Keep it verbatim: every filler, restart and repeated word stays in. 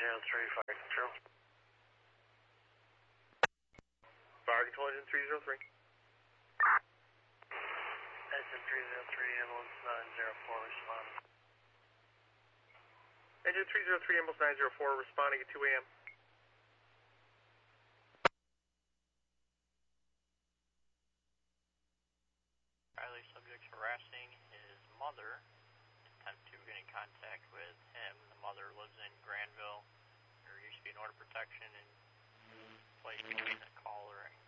zero three, fire control. Fire control, engine three zero three. Engine three zero three, ambulance nine zero four, responding. Engine three zero three, ambulance nine zero four, responding at two A M. Riley, subject harassing his mother. Attempt to get in contact with him. The mother lives in Granville. There used to be an order of protection and place a call or